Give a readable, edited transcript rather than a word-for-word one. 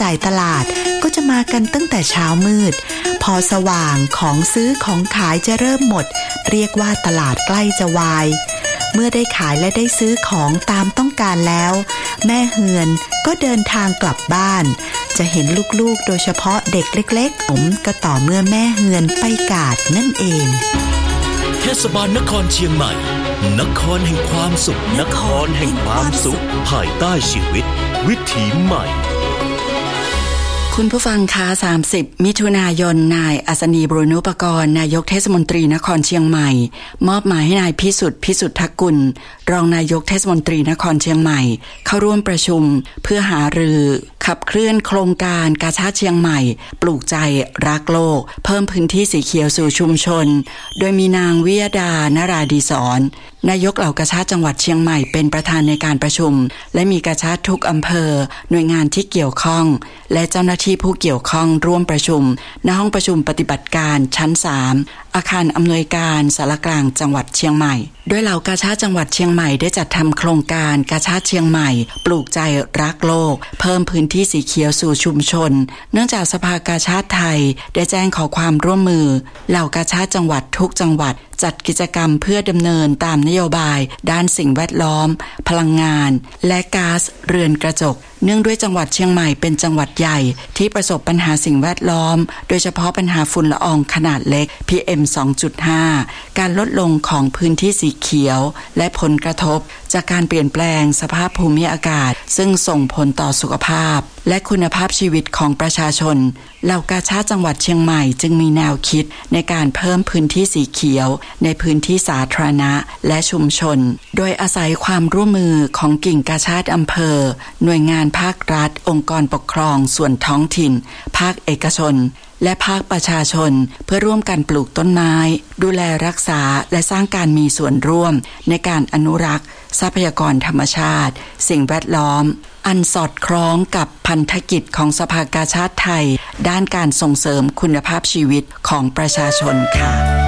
จ่ายตลาดก็จะมากันตั้งแต่เช้ามืดพอสว่างของซื้อของขายจะเริ่มหมดเรียกว่าตลาดใกล้จะวายเมื่อได้ขายและได้ซื้อของตามต้องการแล้วแม่เฮือนก็เดินทางกลับบ้านจะเห็นลูกๆโดยเฉพาะเด็กเล็กๆผมก็ต่อเมื่อแม่เฮือนไปกาดนั่นเองเทศบาลนครเชียงใหม่นครแห่งความสุขนครแห่งความสุขภายใต้ชีวิตวิถีใหม่คุณผู้ฟังคะ30มิถุนายนนายอัศนีบรุณุปกรณ์นายกเทศมนตรีนครเชียงใหม่มอบหมายให้นายพิสุทธิ์ทักกุลรองนายกเทศมนตรีนครเชียงใหม่เข้าร่วมประชุมเพื่อหารือขับเคลื่อนโครงการกาชาดเชียงใหม่ปลูกใจรักโลกเพิ่มพื้นที่สีเขียวสู่ชุมชนโดยมีนางวิยดานราดีศรนายกเหล่ากาชาดจังหวัดเชียงใหม่เป็นประธานในการประชุมและมีกาชาดทุกอำเภอหน่วยงานที่เกี่ยวข้องและเจ้าหน้าที่ผู้เกี่ยวข้องร่วมประชุมณห้องประชุมปฏิบัติการชั้น3อาคารอำนวยการสารกลางจังหวัดเชียงใหม่โดยเหล่ากาชาดจังหวัดเชียงใหม่ได้จัดทำโครงการกาชาดเชียงใหม่ปลูกใจรักโลกเพิ่มพื้นที่สีเขียวสู่ชุมชนเนื่องจากสภากาชาดไทยได้แจ้งขอความร่วมมือเหล่ากาชาดจังหวัดทุกจังหวัดจัดกิจกรรมเพื่อดำเนินตามนโยบายด้านสิ่งแวดล้อมพลังงานและก๊าซเรือนกระจกเนื่องด้วยจังหวัดเชียงใหม่เป็นจังหวัดใหญ่ที่ประสบปัญหาสิ่งแวดล้อมโดยเฉพาะปัญหาฝุ่นละอองขนาดเล็ก PM 2.5 การลดลงของพื้นที่สีเขียวและผลกระทบจากการเปลี่ยนแปลงสภาพภูมิอากาศซึ่งส่งผลต่อสุขภาพและคุณภาพชีวิตของประชาชนเหล่ากาชาดจังหวัดเชียงใหม่จึงมีแนวคิดในการเพิ่มพื้นที่สีเขียวในพื้นที่สาธารณะและชุมชนโดยอาศัยความร่วมมือของกิ่งกาชาดอำเภอหน่วยงานภาครัฐองค์กรปกครองส่วนท้องถิ่นภาคเอกชนและภาคประชาชนเพื่อร่วมกันปลูกต้นไม้ดูแลรักษาและสร้างการมีส่วนร่วมในการอนุรักษ์ทรัพยากรธรรมชาติสิ่งแวดล้อมอันสอดคล้องกับพันธกิจของสภากาชาดไทยด้านการส่งเสริมคุณภาพชีวิตของประชาชนค่ะ